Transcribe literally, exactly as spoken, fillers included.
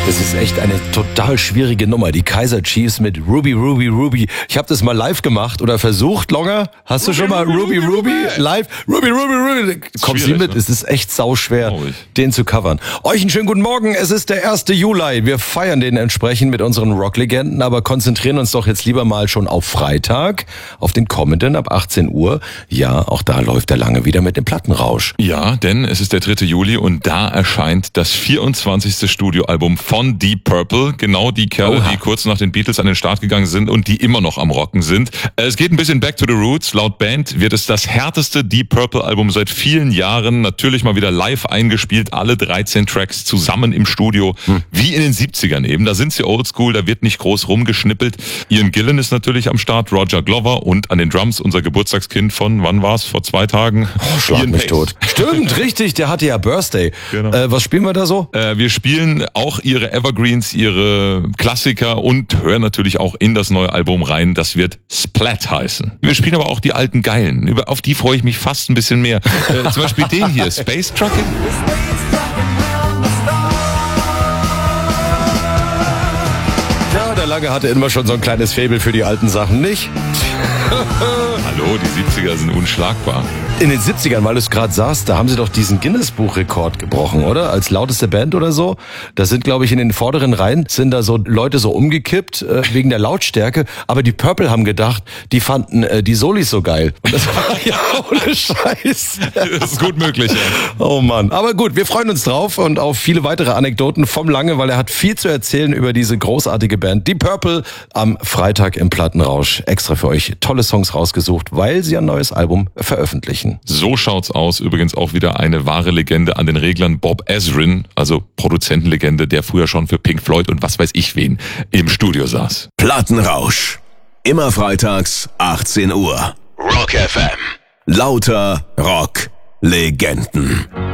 Das ist echt eine total schwierige Nummer. Die Kaiser Chiefs mit Ruby, Ruby, Ruby. Ich habe das mal live gemacht oder versucht, Longer. Hast Ruby, du schon mal Ruby, Ruby, Ruby, Ruby live? Ruby, Ruby, Ruby. Kommst du mit? Ne? Es ist echt sauschwer, den zu covern. Euch einen schönen guten Morgen. Es ist der erste Juli. Wir feiern den entsprechend mit unseren Rocklegenden, aber konzentrieren uns doch jetzt lieber mal schon auf Freitag, auf den kommenden ab achtzehn Uhr. Ja, auch da läuft der Lange wieder mit dem Plattenrausch. Ja, denn es ist der dritte Juli und da erscheint das vierundzwanzigste Studioalbum von Deep Purple. Genau die Kerle, Oha. die kurz nach den Beatles an den Start gegangen sind und die immer noch am Rocken sind. Es geht ein bisschen back to the roots. Laut Band wird es das härteste Deep Purple Album seit vielen Jahren. Natürlich mal wieder live eingespielt. Alle dreizehn Tracks zusammen im Studio. Hm. Wie in den siebzigern eben. Da sind sie oldschool, da wird nicht groß rumgeschnippelt. Ian Gillan ist natürlich am Start, Roger Glover und an den Drums unser Geburtstagskind von, wann war's? Vor zwei Tagen? Oh, schlag mich tot. Stimmt, richtig, der hatte ja Birthday. Genau. Äh, was spielen wir da so? Äh, wir spielen auch ihre Evergreens, ihre Klassiker und hören natürlich auch in das neue Album rein. Das wird Splat heißen. Wir spielen aber auch die alten Geilen. Über, auf die freue ich mich fast ein bisschen mehr. Äh, zum Beispiel den hier, Space Trucking. Ja, der Lange hatte immer schon so ein kleines Faible für die alten Sachen, nicht? Hallo, die siebziger sind unschlagbar. In den siebzigern, weil du es gerade sagst, da haben sie doch diesen Guinness-Buch-Rekord gebrochen, oder? Als lauteste Band oder so. Da sind, glaube ich, in den vorderen Reihen sind da so Leute so umgekippt äh, wegen der Lautstärke. Aber die Purple haben gedacht, die fanden äh, die Solis so geil. Und das war ja ohne Scheiß. Das ist gut möglich, ja. Oh Mann. Aber gut, wir freuen uns drauf und auf viele weitere Anekdoten vom Lange, weil er hat viel zu erzählen über diese großartige Band. Die Purple am Freitag im Plattenrausch. Extra für euch tolle Songs rausgesucht, weil sie ein neues Album veröffentlichen. So schaut's aus. Übrigens auch wieder eine wahre Legende an den Reglern. Bob Ezrin, also Produzentenlegende, der früher schon für Pink Floyd und was weiß ich wen im Studio saß. Plattenrausch. Immer freitags, achtzehn Uhr. Rock F M. Lauter Rock-Legenden.